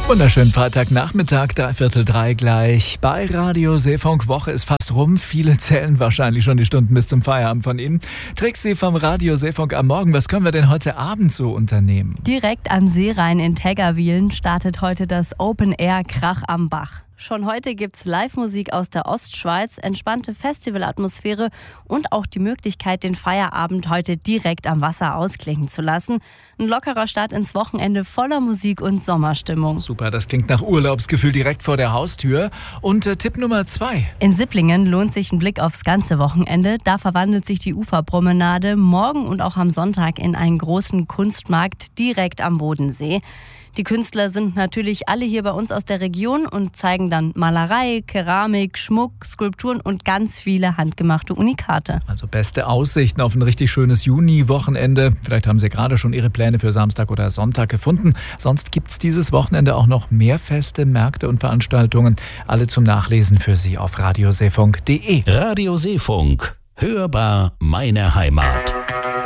Wunderschönen Freitagnachmittag, 2:45 gleich. Bei Radio Seefunk, Woche ist fast rum. Viele zählen wahrscheinlich schon die Stunden bis zum Feierabend von Ihnen. Trixie vom Radio Seefunk am Morgen. Was können wir denn heute Abend so unternehmen? Direkt am Seerhein in Tägerwilen startet heute das Open Air Krach am Bach. Schon heute gibt's Live-Musik aus der Ostschweiz, entspannte Festivalatmosphäre und auch die Möglichkeit, den Feierabend heute direkt am Wasser ausklingen zu lassen. Ein lockerer Start ins Wochenende voller Musik und Sommerstimmung. Super, das klingt nach Urlaubsgefühl direkt vor der Haustür. Und Tipp Nummer 2. In Sipplingen lohnt sich ein Blick aufs ganze Wochenende. Da verwandelt sich die Uferpromenade morgen und auch am Sonntag in einen großen Kunstmarkt direkt am Bodensee. Die Künstler sind natürlich alle hier bei uns aus der Region und zeigen dann Malerei, Keramik, Schmuck, Skulpturen und ganz viele handgemachte Unikate. Also beste Aussichten auf ein richtig schönes Juni-Wochenende. Vielleicht haben Sie gerade schon Ihre Pläne für Samstag oder Sonntag gefunden. Sonst gibt's dieses Wochenende auch noch mehr Feste, Märkte und Veranstaltungen. Alle zum Nachlesen für Sie auf radioseefunk.de. Radio Seefunk. Hörbar meine Heimat.